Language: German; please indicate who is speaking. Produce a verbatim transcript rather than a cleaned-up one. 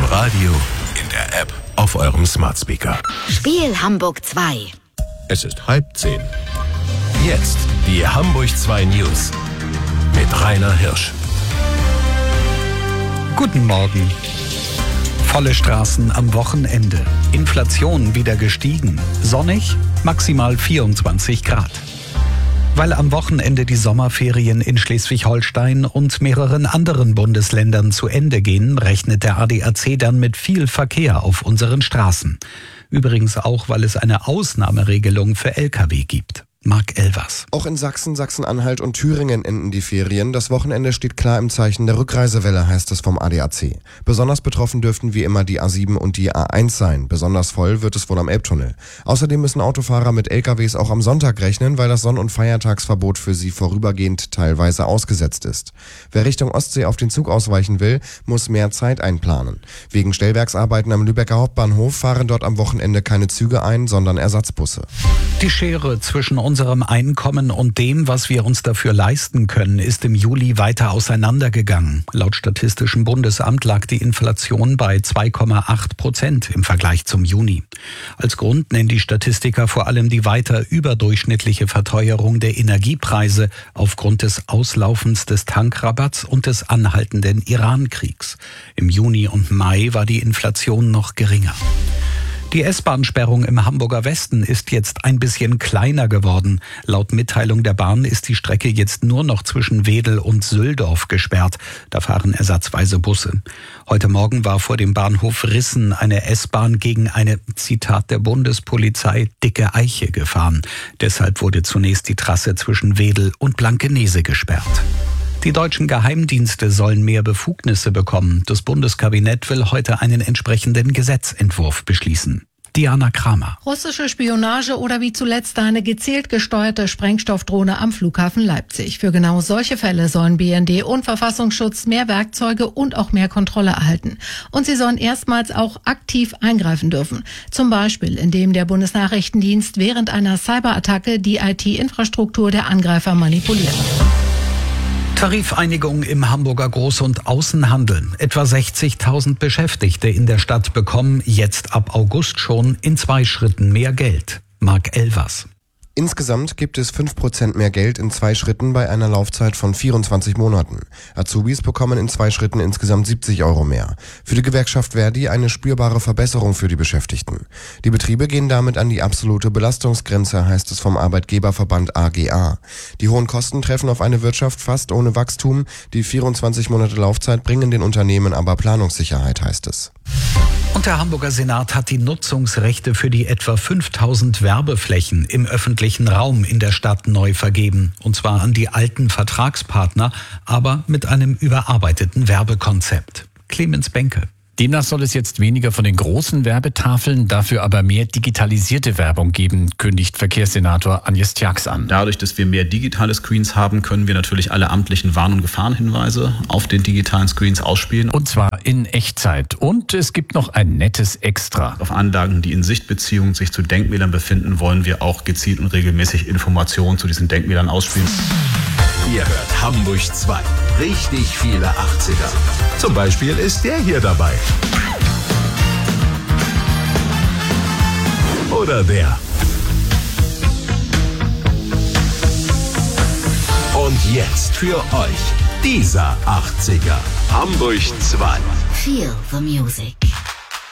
Speaker 1: Radio, in der App, auf eurem Smart Speaker.
Speaker 2: Spiel Hamburg zwei.
Speaker 1: Es ist halb zehn. Jetzt die Hamburg zwei News mit Rainer Hirsch.
Speaker 3: Guten Morgen. Volle Straßen am Wochenende. Inflation wieder gestiegen. Sonnig, maximal vierundzwanzig Grad. Weil am Wochenende die Sommerferien in Schleswig-Holstein und mehreren anderen Bundesländern zu Ende gehen, rechnet der A D A C dann mit viel Verkehr auf unseren Straßen. Übrigens auch, weil es eine Ausnahmeregelung für L K W gibt. Marc Elvers.
Speaker 4: Auch in Sachsen, Sachsen-Anhalt und Thüringen enden die Ferien. Das Wochenende steht klar im Zeichen der Rückreisewelle, heißt es vom A D A C. Besonders betroffen dürften wie immer die A sieben und die A eins sein. Besonders voll wird es wohl am Elbtunnel. Außerdem müssen Autofahrer mit L K Ws auch am Sonntag rechnen, weil das Sonn- und Feiertagsverbot für sie vorübergehend teilweise ausgesetzt ist. Wer Richtung Ostsee auf den Zug ausweichen will, muss mehr Zeit einplanen. Wegen Stellwerksarbeiten am Lübecker Hauptbahnhof fahren dort am Wochenende keine Züge ein, sondern Ersatzbusse.
Speaker 3: Die Schere zwischen unserem Einkommen und dem, was wir uns dafür leisten können, ist im Juli weiter auseinandergegangen. Laut Statistischem Bundesamt lag die Inflation bei zwei Komma acht Prozent im Vergleich zum Juni. Als Grund nennen die Statistiker vor allem die weiter überdurchschnittliche Verteuerung der Energiepreise aufgrund des Auslaufens des Tankrabatts und des anhaltenden Iran-Kriegs. Im Juni und Mai war die Inflation noch geringer. Die S-Bahn-Sperrung im Hamburger Westen ist jetzt ein bisschen kleiner geworden. Laut Mitteilung der Bahn ist die Strecke jetzt nur noch zwischen Wedel und Sülldorf gesperrt. Da fahren ersatzweise Busse. Heute Morgen war vor dem Bahnhof Rissen eine S-Bahn gegen eine, Zitat der Bundespolizei, dicke Eiche gefahren. Deshalb wurde zunächst die Trasse zwischen Wedel und Blankenese gesperrt. Die deutschen Geheimdienste sollen mehr Befugnisse bekommen. Das Bundeskabinett will heute einen entsprechenden Gesetzentwurf beschließen. Diana Kramer.
Speaker 5: Russische Spionage oder wie zuletzt eine gezielt gesteuerte Sprengstoffdrohne am Flughafen Leipzig. Für genau solche Fälle sollen B N D und Verfassungsschutz mehr Werkzeuge und auch mehr Kontrolle erhalten. Und sie sollen erstmals auch aktiv eingreifen dürfen. Zum Beispiel, indem der Bundesnachrichtendienst während einer Cyberattacke die I T-Infrastruktur der Angreifer manipuliert.
Speaker 3: Tarifeinigung im Hamburger Groß- und Außenhandel. Etwa sechzigtausend Beschäftigte in der Stadt bekommen jetzt ab August schon in zwei Schritten mehr Geld. Marc Elvers.
Speaker 4: Insgesamt gibt es fünf Prozent mehr Geld in zwei Schritten bei einer Laufzeit von vierundzwanzig Monaten. Azubis bekommen in zwei Schritten insgesamt siebzig Euro mehr. Für die Gewerkschaft Verdi eine spürbare Verbesserung für die Beschäftigten. Die Betriebe gehen damit an die absolute Belastungsgrenze, heißt es vom Arbeitgeberverband A G A. Die hohen Kosten treffen auf eine Wirtschaft fast ohne Wachstum. Die vierundzwanzig Monate Laufzeit bringen den Unternehmen aber Planungssicherheit, heißt es.
Speaker 3: Und der Hamburger Senat hat die Nutzungsrechte für die etwa fünftausend Werbeflächen im öffentlichen Raum in der Stadt neu vergeben. Und zwar an die alten Vertragspartner, aber mit einem überarbeiteten Werbekonzept. Clemens Benke.
Speaker 6: Demnach soll es jetzt weniger von den großen Werbetafeln, dafür aber mehr digitalisierte Werbung geben, kündigt Verkehrssenator Agnes Tjax an.
Speaker 7: Dadurch, dass wir mehr digitale Screens haben, können wir natürlich alle amtlichen Warn- und Gefahrenhinweise auf den digitalen Screens ausspielen.
Speaker 6: Und zwar in Echtzeit. Und es gibt noch ein nettes Extra.
Speaker 7: Auf Anlagen, die in Sichtbeziehung sich zu Denkmälern befinden, wollen wir auch gezielt und regelmäßig Informationen zu diesen Denkmälern ausspielen.
Speaker 1: Ihr hört Hamburg zwei. Richtig viele achtziger. Zum Beispiel ist der hier dabei. Oder der. Und jetzt für euch dieser achtziger. Hamburg zwei.
Speaker 2: Feel the music.